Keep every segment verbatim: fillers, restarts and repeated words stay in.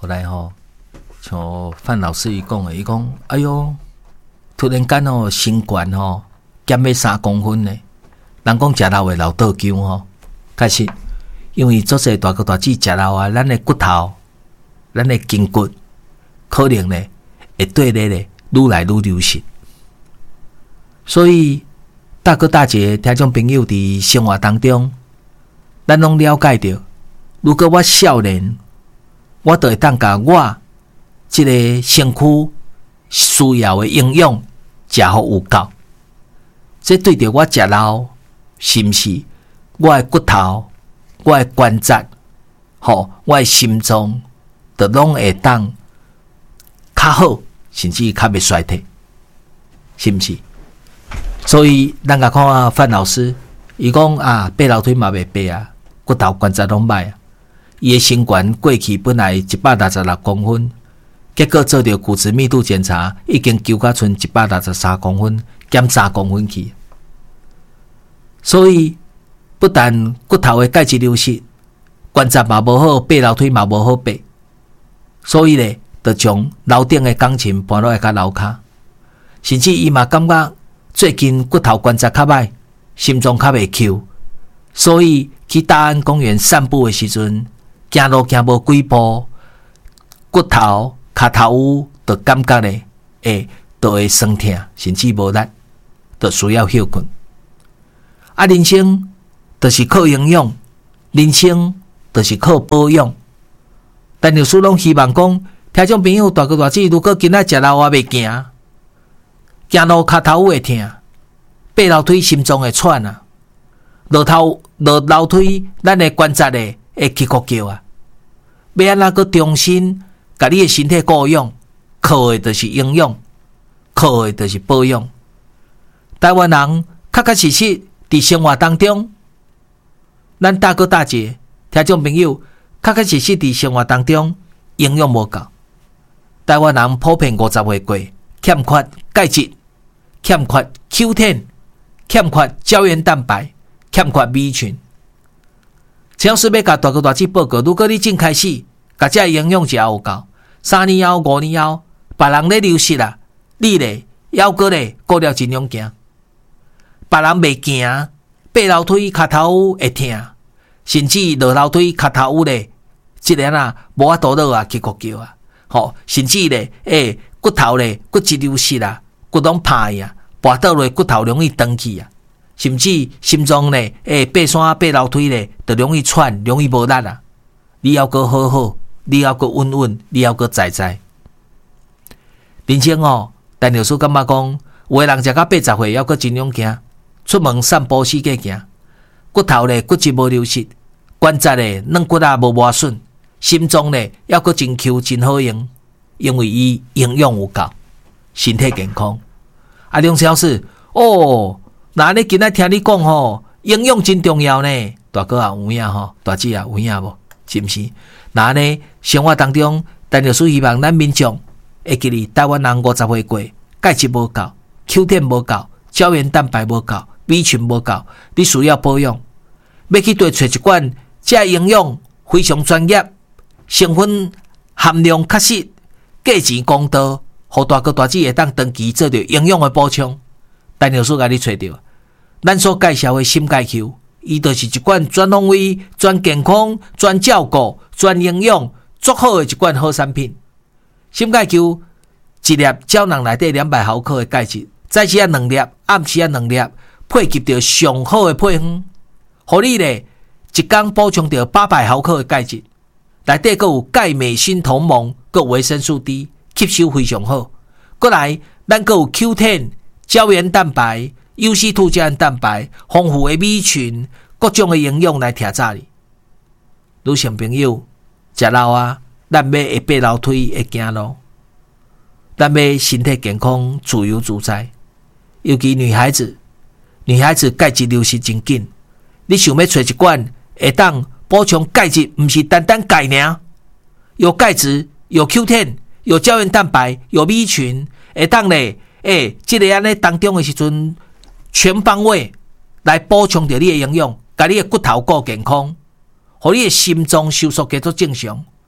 后来吼、哦，像范老师伊讲的，伊讲，哎哟，突然间吼、哦，身悬吼减要三公分呢。人讲食老的老倒姜吼，确实，因为做些大哥大姐食老啊，咱的骨头、咱的筋骨，可能呢会对咧咧愈来愈流失。所以大哥大姐听众朋友伫生活当中，咱拢了解到，如果我少年，我就会当甲我即个身躯需要的营养食好有够。这对着我食老，是毋是我的骨头、我的关节、吼我的心脏，都拢会当较好，甚至较袂衰退，是毋是？所以咱甲看啊，范老师，伊讲啊，爬楼梯嘛袂爬啊，骨头关节拢歹啊。伊的身悬过去本来一百六十六公分，结果做着骨质密度检查，已经揪到剩一百六十三公分，减三公分去。所以不但骨头的钙质流失，关节嘛无好，爬楼梯嘛无好爬。所以咧，就将楼顶的钢琴搬落来甲楼骹，甚至伊嘛感觉最近骨头关节较歹，心脏较袂扣，所以去大安公园散步的时阵，行路行无几步，骨头、骹头有就感觉咧，会就会酸痛，甚至无力，就需要休困。啊，人生就是靠营养，人生就是靠保养。但有时拢希望讲，听众朋友大哥大姐，如果今仔食老啊袂行，行路骹头会痛，爬楼梯心脏会喘啊，落头落楼梯，咱的关节咧会起哭叫啊。要安怎个重新甲你的身体顾养？靠的就是营养，靠的就是保养。台湾人确确实实伫生活当中，咱大哥大姐、听众朋友，确确实实伫生活当中营养无够。台湾人普遍五十岁过，欠缺钙质，欠缺 Q 十，欠缺胶原蛋白，欠缺 B 群。陈老师要甲大哥大姐报告，如果你正开始甲这营养食有够，三年后、五年后，别人咧流失啊，你咧还阁咧顾了尽量行。别人袂行，爬楼梯骹头会痛，甚至落楼梯骹头咧，即个啊无法度落啊，去哭叫啊，吼，甚至咧，诶，骨头咧骨质流失啊，骨拢歹呀，跋倒落骨头容易断去啊，甚至心脏咧，诶，爬山爬楼梯咧，就容易喘，容易无力啊。你要阁好好，你要阁稳稳，你要阁在在。人生哦，但有时感觉讲，有的人食到八十岁，还阁尽量行。出门散步四界行，骨头咧骨质无流失，关节咧软骨啊无磨损，心脏咧还阁真 Q 真好用，因为伊营养有够，身体健康。啊，梁老师，哦，那你今仔听你讲吼，营养真重要呢。大哥啊有影吼，大姐啊有影无？是毋是？那呢生活当中，但就是希望咱民众会记哩，台湾人五十岁过，钙质无够 ，Q 十无够，胶原蛋白无够。B 群无够，你需要保养。要去对找一罐，这营养非常专业，成分含量确实，价钱公道，互大哥大姐会当长期做着营养的补充。但有时甲你找到，咱所介绍的心钙 Q， 伊就是一罐专方位、专健康、专照顾、专营养、足好的一罐好产品。心钙 Q 一粒胶囊内底两百毫克的钙质，早时啊两粒，暗时啊两粒。配给着上好的配方，互你咧一天补充着八百毫克的钙质，内底阁有钙镁锌同盟，阁维生素 D， 吸收非常好。过来，咱阁有 Q 十 胶原蛋白、U C 二 胶原蛋白，丰富的 B 群，各种的营养来调炸你。女性朋友食老啊，咱要会爬楼梯，会行路，咱要身体健康、自由自在，尤其女孩子。女孩子钙质流失真紧，你想要找一罐会当补充钙质，不是单单钙尔，有钙质，有 Q 十，有胶原蛋白，有 B 群，会当咧，诶，即个安尼当中的时阵，全方位来补充着你的营养，甲你的骨头顾健康，互你的心脏收缩继续正常，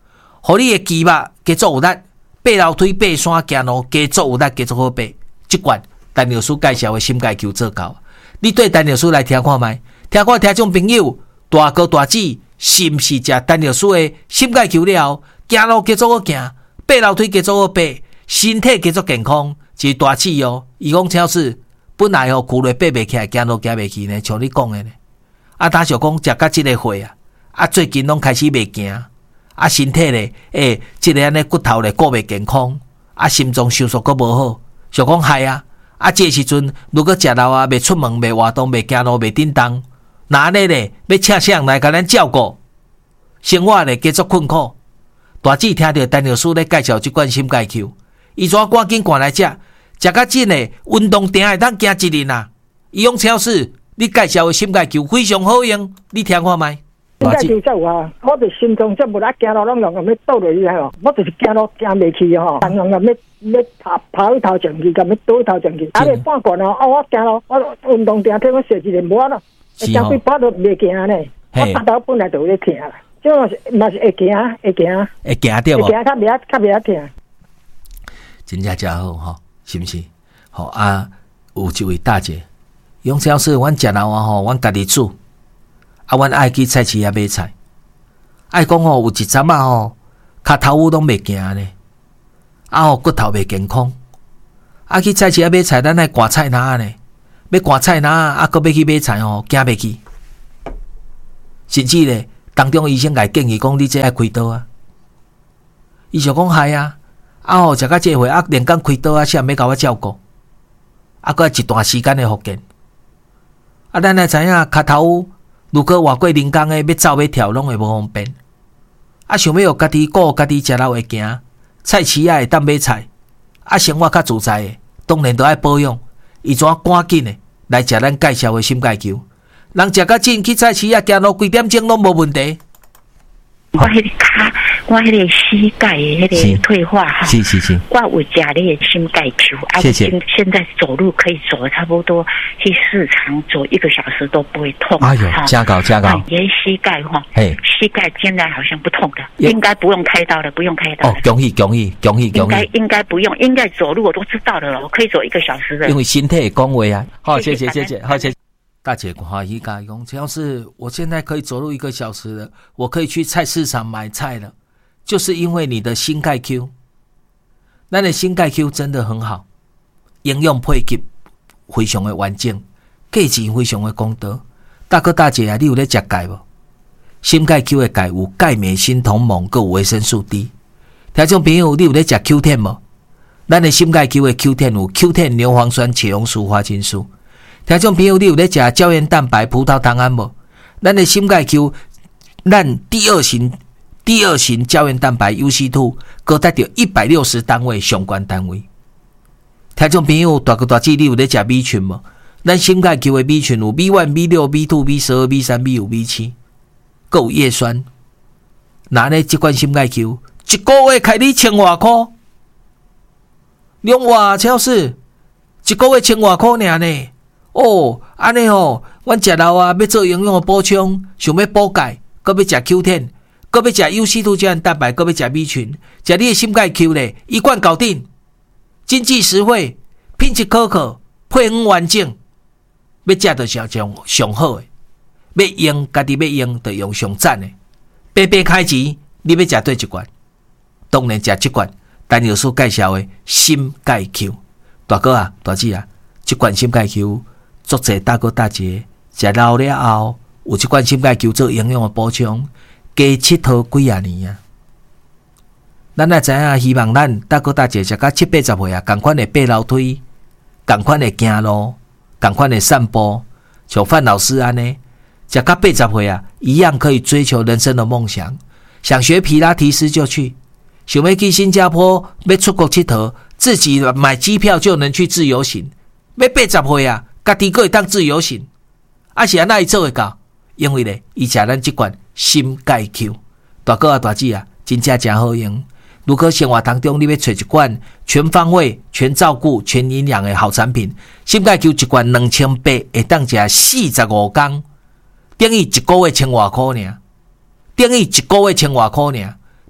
互你的肌肉加做有力，爬楼梯、爬山、行路加做有力，加做好爬。即罐陈老师介绍的心钙球做到，你对陈老师来听看卖，听看听众朋友大哥大姊是毋是食陈老师的心钙球了？行路加做好行，爬楼梯加做好爬，身体加做健康，是大气哦。伊讲超市本来哦，骨类爬袂起来，行路行袂起呢，像你讲的呢。啊，他想讲食到即个岁啊，啊最近拢开始袂行，啊身体咧，诶，即个安尼骨头咧顾袂健康，啊心脏收缩阁无好，想讲害啊，啊这时阵如果食老啊，袂出门，袂活动，袂行路，袂叮当，那安尼咧要请谁人来甲咱照顾？生活咧继续困苦。大姊听到陈老师咧介绍即款心钙球，伊怎赶紧赶来食，食较真诶，运动定会当行一日啊！伊用超市。你介绍的心钙球非常好用，你听看卖？ 心钙球才有啊！我着心脏这无啦，行路拢用咁要倒落去吼，我就是行路行袂去吼，常常咁要要跑跑去头上去，咁要倒去头上去，啊袂半罐哦，哦我行路我运动定替我设一个无咯，行几跑都袂行呢，我头头本来就有咧疼啦，即嘛是嘛是会行会行会行对无？ 会行较袂较袂疼， 真正真好吼，是毋是？好啊，有一位大姐。用超市，阮食老啊吼，阮家己煮。啊，阮爱去菜市遐买菜。爱讲吼，有一阵啊吼，骹头乌拢袂行呢，啊吼骨头袂健康。啊，去菜市遐买菜，咱爱赶菜篮呢，要赶菜篮啊，搁要去买菜吼，行袂去。甚至咧，当中医生来建议讲，你这爱开刀啊。伊想讲害啊，啊吼食到这回啊，连讲开刀啊，谁要甲我照顾？啊，搁一段时间的复健。啊，咱来知影骹头如果外过人工的要走要跳，拢会无方便。啊，想要家己顾家己食老会行，菜市啊会当买菜，啊生活较自在的，当然都爱保养。伊怎赶紧的来食咱介绍的心钙球，人食较紧去菜市啊行路几点钟拢无问题。 我迄个骹，我迄个膝盖的迄个退化哈， 是是是， 我有食那个心钙球，啊， 谢谢。 现在走路可以走差不多去市场走一个小时都不会痛。 哎呦，加高加高！ 也膝盖哈， 嘿， 膝盖现在好像不痛的，应该不用开刀了，不用开刀。 哦，恭喜恭喜恭喜恭喜！ 应该应该不用，应该走路我都知道的了，我可以走一个小时的。 因为身体讲话啊，好，谢谢谢谢，好谢谢。大姐欢喜甲伊讲，只要是我现在可以走路一个小时了，我可以去菜市场买菜了，就是因为你的心钙 Q。咱的心钙 Q 真的很好，营养配给非常的完整，价钱非常的公道。大哥大姐啊，你有咧食钙无？心钙 Q 的钙有钙、镁、锌、铜、锰，佮有维生素 D。听众朋友，你有咧食 Q 天无？咱的心钙 Q 的 Q 天有 Q 天、牛磺酸、茄红素、花青素。听众朋友，你有咧食胶原蛋白、葡萄糖胺无？咱的心钙 Q， 咱第二型第二型胶原蛋白 U C 二， 各达到一百六十单位相关单位。听众朋友，大哥大姐，你有咧食 B 群无？咱心钙 Q 的 B 群有 B 一、B 六、B 二、B 十二、B 三、B 五、B 七，佮有叶酸。那呢，这款心钙 Q 一个月开你千外块，两外超市一个月千外块尔呢。哦，安尼吼，阮食老啊，要做营养的补充，想要补钙，搁要食 Q 天，搁要食 U C 二 胶原蛋白，搁要食 B 群，食你的心钙 Q 咧，一罐搞定，经济实惠，品质可靠，配方完整，要食就上上上好的，要用家己要用就用上赞的，白白开钱，你要食对一罐，当然食这罐，陈老师介绍的心钙 Q， 大哥啊，大姐啊，这罐心钙 Q。足侪大哥大姐食老了后，有一罐心钙 Q 做营养的补充，加佚佗几啊年啊！咱也知影，希望咱大哥大姐食到七八十岁啊，共款的爬楼梯，共款的行路，共款的散步，像范老师安尼，食到八十岁啊，一样可以追求人生的梦想。想学皮拉提斯就去，想要去新加坡，要出国佚佗，自己买机票就能去自由行。要八十岁啊！家己个会当自由行，啊是安那伊做会到？因为咧，伊食咱即罐心钙 Q， 大哥啊大姐啊，真正真好用。如果生活当中你要找一罐全方位、全照顾、全营养的好产品，心钙 Q 一罐两千八，会当食四十五天，等于一个月千外块尔，等于一个月千外块尔。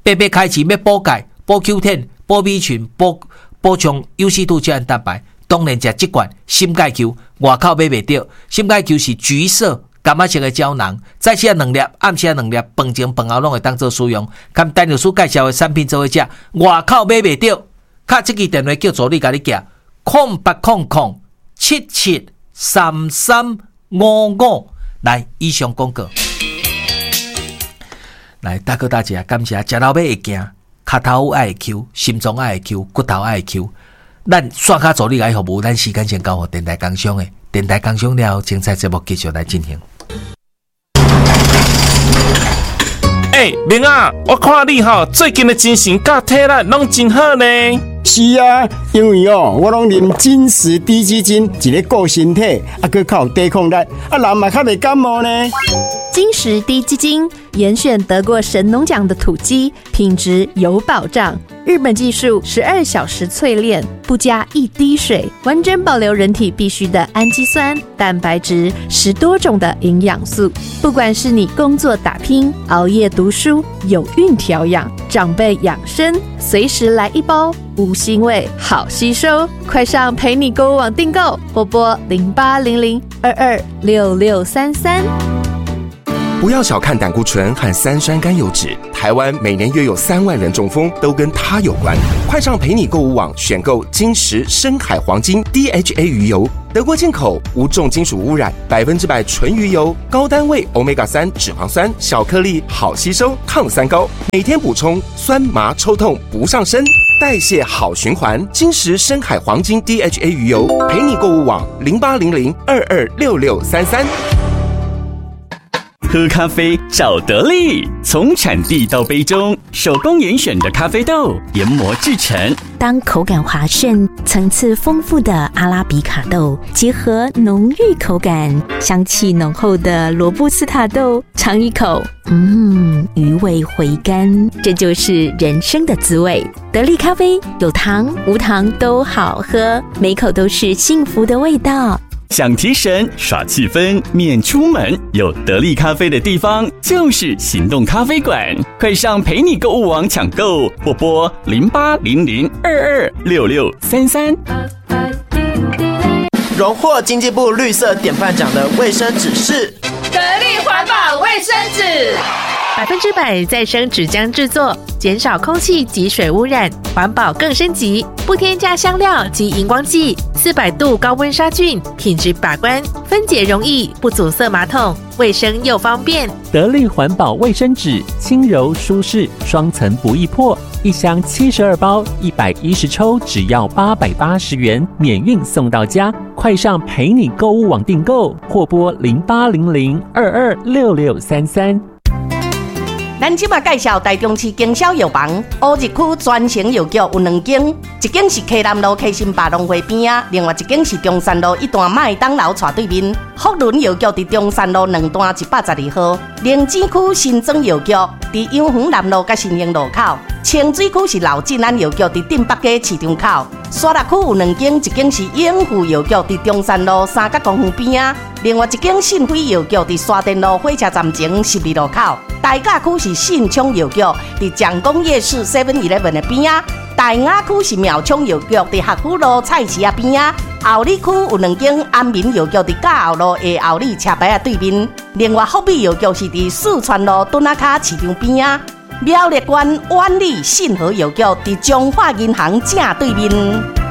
白白开始要补钙、补 Q 十、补 B 群、补补充优C二胶原蛋白。当然食这罐心钙球，外口买袂到。心钙球是橘色、柑仔色的胶囊，早时两粒，暗时两粒，饭前饭后拢会当做使用。跟陈律师介绍的产品做伙食，外口买袂到。卡这支电话叫助理甲你寄，空八空空七七三三五五。来，以上广告。来，大哥大姐，感谢食老尾会惊，脚头爱会 Q， 心脏爱会 Q， 骨头爱会 Q。咱刷卡助理来服务，咱时间先交互电台工商的，电台工商了，精彩节目继续来进行。 哎、欸，明啊，我看你吼最近的精神甲体力拢真好呢。 是啊，因为哦，我拢啉金石低基金，一个顾身体，啊，佮较有抵抗力，啊，人嘛较袂感冒呢。 金石低基金严选得过神农奖的土鸡，品质有保障。日本技术十二小时淬炼，不加一滴水，完整保留人体必需的氨基酸、蛋白质、十多种的营养素。不管是你工作打拼、熬夜读书、有孕调养、长辈养生，随时来一包，无腥味，好吸收。快上陪你购物网订购，或拨零八零零二二六六三三。 不要小看胆固醇和三酸甘油酯，台湾每年约有三万人中风，都跟它有关。快上陪你购物网选购金石深海黄金 D H A 鱼油，德国进口，无重金属污染，百分之百纯鱼油，高单位 欧米伽三 脂肪酸，小颗粒，好吸收，抗三高，每天补充，酸麻抽痛不上身，代谢好循环。金石深海黄金 D H A 鱼油，陪你购物网零八零零二二六六三三。 喝咖啡找得力，从产地到杯中，手工严选的咖啡豆研磨制成。 当口感滑顺、层次丰富的阿拉比卡豆结合浓郁口感、香气浓厚的罗布斯塔豆，尝一口，嗯，余味回甘，这就是人生的滋味。得力咖啡有糖无糖都好喝，每口都是幸福的味道。 想提神耍气氛免出门，有得力咖啡的地方就是行动咖啡馆。快上陪你购物网抢购，或拨零八零零二二六六三三。 荣获经济部绿色典范奖的卫生纸是得力环保卫生纸， 百分之百再生纸浆制作，减少空气及水污染，环保更升级，不添加香料及荧光剂，四百度高温杀菌，品质把关，分解容易，不阻塞马桶，卫生又方便。 得力环保卫生纸，轻柔舒适，双层不易破，一箱七十二包，一百一十抽，只要八百八十元，免运送到家。快上陪你购物网订购，或拨零八零零二二六六三三。 咱即马介绍台中市经销药房，乌日区专营药局有两间，一间是溪南路溪心百农会边啊，另外一间是中山路一段麦当劳斜对面。福伦药局伫中山路两段一百十二号，灵芝区新庄药局伫永恒南路甲新兴路口，清水区是老进安药局伫镇北街市场口，沙鹿区有两间，一间是永富药局伫中山路三角公园边啊，另外一间信辉药局伫沙田路火车站前十二路口。大甲区是信昌药局伫蒋公夜市 seven eleven 的边啊，大雅区是苗昌药局伫学府路菜市啊边啊，后里区有两间安民药局伫甲后路下后里车牌啊对面，另外福美药局是伫四川路墩仔卡市场边啊，苗栗县万里信和药局伫中华银行正对面。